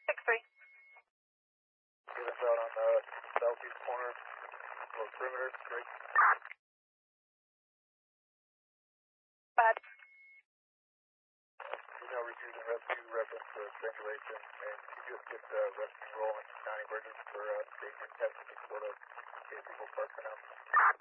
6-3. Get us out on the southeast corner, close perimeter, great. Bad. Email reviews and rescue reference to strangulation, and you just get rescue rolling, County Bridges for safety and testing before the people park for now.